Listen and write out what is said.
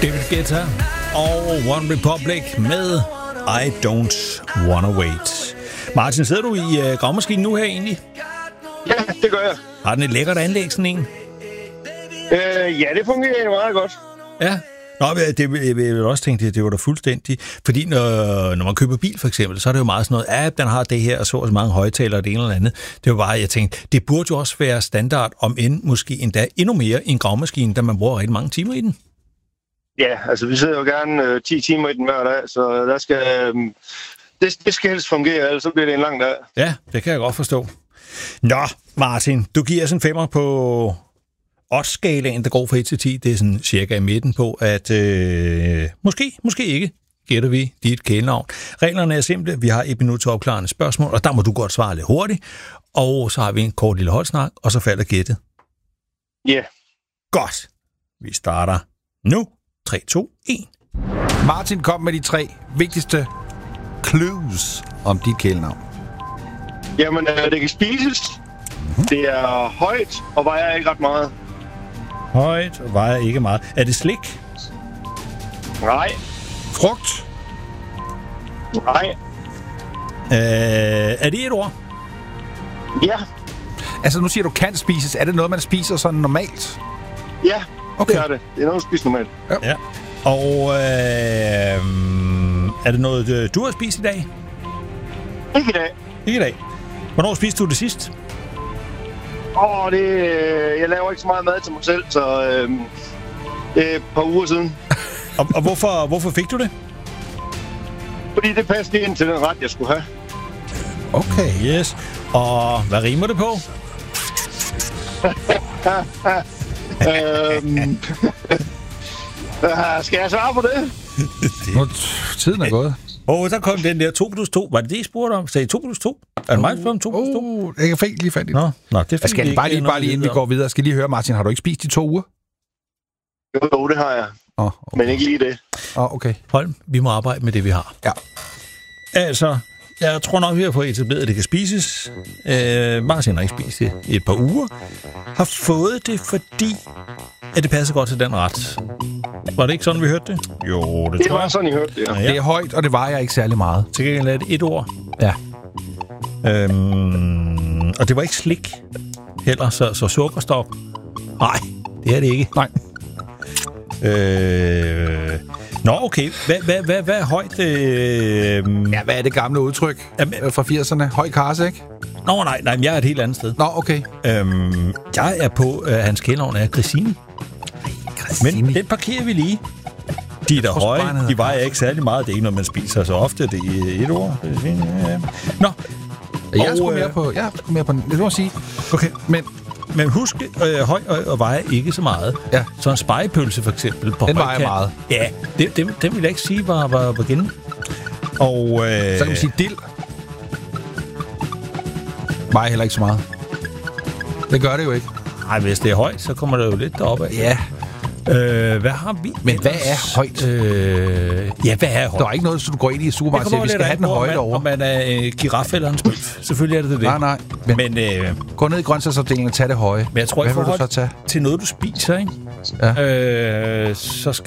David Guetta og One Republic med I Don't Wanna Wait. Martin, sidder du i gravmaskinen nu her egentlig? Ja, det gør jeg. Har den et lækkert anlæg, sådan en? Ja, det fungerer meget godt. Ja. Nå, jeg vil også tænke, det var da fuldstændig. Fordi når man køber bil for eksempel, så er det jo meget sådan noget, at den har det her og så mange højtalere og det ene eller andet. Det var bare, jeg tænkte, det burde jo også være standard, om end måske endda endnu mere i en gravmaskine, da man bruger rigtig mange timer i den. Ja, altså vi sidder jo gerne 10 timer i den hver dag, så der skal, det skal helst fungere, ellers så bliver det en lang dag. Ja, det kan jeg godt forstå. Nå, Martin, du giver os en 5'er på odds-skalaen, der går fra 1 til 10. Det er sådan cirka i midten på, at måske ikke, gætter vi dit kælenavn. Reglerne er simple. Vi har 1 minut til opklarende spørgsmål, og der må du godt svare lidt hurtigt. Og så har vi en kort lille holdsnak, og så falder gættet. Ja. Yeah. Godt. Vi starter nu. 3, 2, 1. Martin, kom med de 3 vigtigste clues om dit kælenavn. Jamen, det kan spises. Mm-hmm. Det er højt, og vejer ikke ret meget. Højt, og vejer ikke meget. Er det slik? Nej. Frugt? Nej. Er det et ord? Ja. Altså, nu siger du kan spises. Er det noget, man spiser sådan normalt? Ja, okay. Det er det. Det er noget, man spiser normalt. Ja. Og er det noget, du har spist i dag? Ikke i dag. Ikke i dag. Hvornår spiste du det sidst? Jeg laver ikke så meget mad til mig selv, så det er et par uger siden. og hvorfor fik du det? Fordi det passede ind til den ret, jeg skulle have. Okay, yes. Og hvad rimer det på? Skal jeg svare på det? Tiden er gået. Så kom den der 2 plus 2. Var det det, I spurgte om? Sagde I 2 plus 2? Er det mig, der spørger om 2 plus 2? Jeg fik lige fat i det. Nå, det skal jeg bare lige inden vi går videre. Skal lige høre, Martin, har du ikke spist de 2 uger? Jo, det har jeg. Okay. Men ikke lige det. Okay. Holm, vi må arbejde med det, vi har. Ja. Altså, jeg tror nok, vi har fået etableret, at det kan spises. Martin har ikke spist det i et par uger. Har fået det, fordi at det passer godt til den ret. Var det ikke sådan, vi hørte det? Jo, det tror jeg. Var sådan, I hørte det, ja. Det er højt, og det vejer ikke særlig meget. Til gengæld er det et ord. Ja. Og det var ikke slik heller, så sukkerstop. Nej, det er det ikke. Nej. Nå, okay. Hvad er højt? Ja, hvad er det gamle udtryk fra 80'erne? Høj karse, ikke? Nå, nej, jeg er et helt andet sted. Nå, okay. Jeg er på, hans kælenavn er Grissini. Men den parkerer vi lige. De er der høje, de vejer ikke særlig meget. Det er ikke noget, man spiser så ofte. Det er et ord. Nå. Jeg skulle mere på det må jeg sige. Okay, men husk, høj og vejer ikke så meget. Ja. Så en spegepølse for eksempel. På den vejer meget. Ja, det vil jeg ikke sige var igen. Og, så kan man sige dild. Vejer heller ikke så meget. Det gør det jo ikke. Nej, hvis det er højt, så kommer det jo lidt deroppe af. Ja. Hvad har vi? Men hvad er højt? Hvad er højt? Der er ikke noget, så du går ind i supermarkedet og siger, vi skal have den højde over. Om man er en giraf eller en spøf. Selvfølgelig er det det. Nej. Men gå ned i grøntsagsafdelingen og tag det høje. Men jeg tror, hvad vil du så tage? Til noget, du spiser, ikke? Ja. Så skal